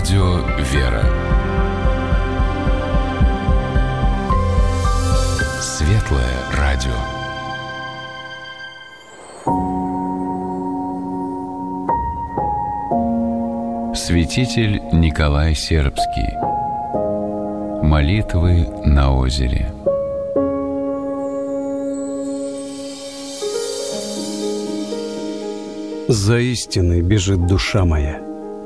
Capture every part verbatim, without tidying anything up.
Радио «Вера». Светлое радио. Святитель Николай Сербский. Молитвы на озере. За истиной бежит душа моя,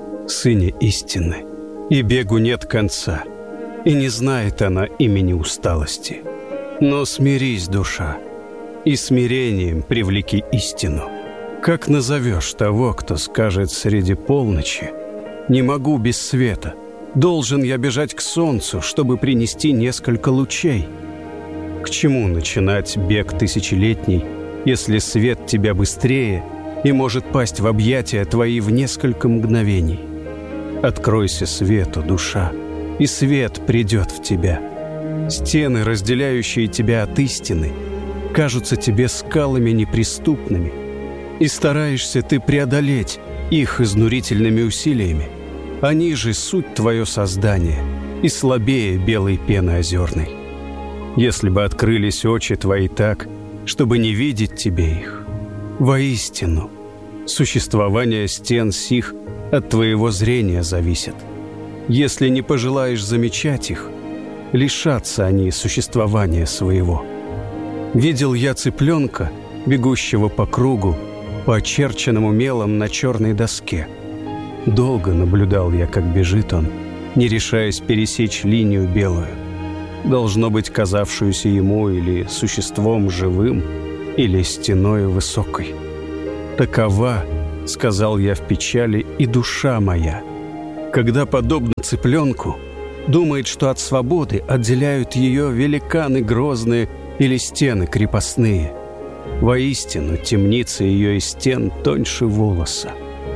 сыне истины, и бегу нет конца, и не знает она имени усталости. Но смирись, душа, и смирением привлеки истину. Как назовешь того, кто скажет среди полночи: «Не могу без света, должен я бежать к солнцу, чтобы принести несколько лучей»? К чему начинать бег тысячелетний, если свет тебя быстрее и может пасть в объятия твои в несколько мгновений? Откройся свету, душа, и свет придет в тебя. Стены, разделяющие тебя от истины, кажутся тебе скалами неприступными, и стараешься ты преодолеть их изнурительными усилиями. Они же суть твое создание, и слабее белой пены озерной. Если бы открылись очи твои так, чтобы не видеть тебе их, воистину, существование стен сих от твоего зрения зависит. Если не пожелаешь замечать их, лишатся они существования своего. Видел я цыпленка, бегущего по кругу, по очерченному мелом на черной доске. Долго наблюдал я, как бежит он, не решаясь пересечь линию белую, должно быть, казавшуюся ему или существом живым, или стеною высокой. Такова, сказал я в печали, и душа моя, когда, подобно цыпленку, думает, что от свободы отделяют ее великаны грозные или стены крепостные. Воистину, темница ее и стен тоньше волоса.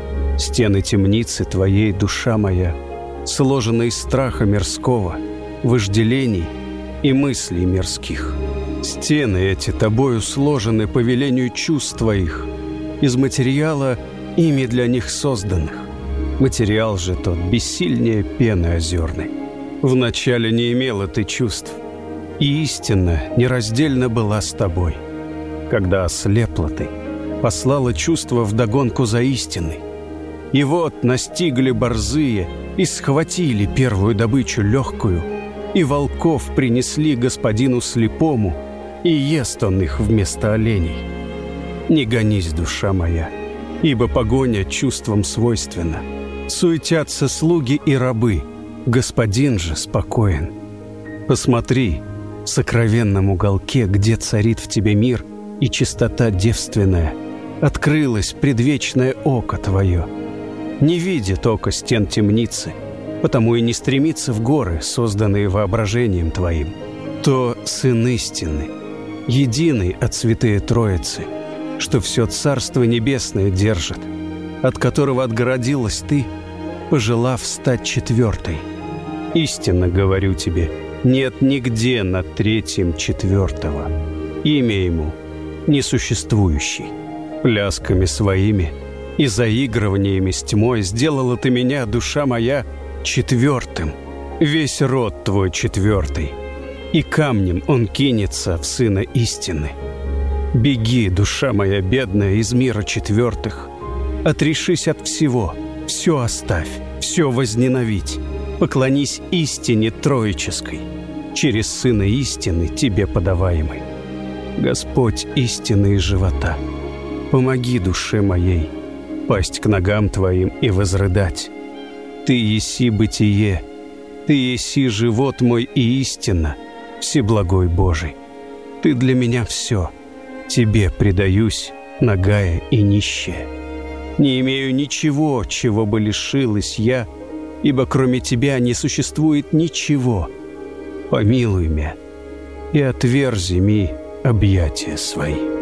Стены темницы твоей, душа моя, сложены из страха мирского, вожделений и мыслей мирских. Стены эти тобою сложены по велению чувств твоих, из материала, ими для них созданных. Материал же тот бессильнее пены озерной. Вначале не имела ты чувств, и истина нераздельно была с тобой. Когда ослепла ты, послала чувства вдогонку за истиной. И вот настигли борзые и схватили первую добычу легкую, и волков принесли господину слепому, и ест он их вместо оленей. Не гонись, душа моя, ибо погоня чувствам свойственна. Суетятся слуги и рабы, господин же спокоен. Посмотри, в сокровенном уголке, где царит в тебе мир и чистота девственная, открылось предвечное око твое. Не видит око стен темницы, потому и не стремится в горы, созданные воображением твоим. То Сын истины, единый от святые Троицы, что все Царство Небесное держит, от которого отгородилась ты, пожелав стать четвертой. Истинно говорю тебе, нет нигде над третьим четвертого. Имя ему несуществующий. Плясками своими и заигрываниями с тьмой сделала ты меня, душа моя, четвертым. Весь род твой четвертый, и камнем он кинется в Сына истины. Беги, душа моя бедная, из мира четвертых. Отрешись от всего, все оставь, все возненавидь. Поклонись истине троической, через Сына истины тебе подаваемой. Господь истины из живота, помоги душе моей пасть к ногам твоим и возрыдать. Ты еси бытие, ты еси живот мой и истина, всеблагой Божий. Ты для меня все, тебе предаюсь, нагая и нищая. Не имею ничего, чего бы лишилась я, ибо кроме тебя не существует ничего. Помилуй меня и отверзи ми объятия свои.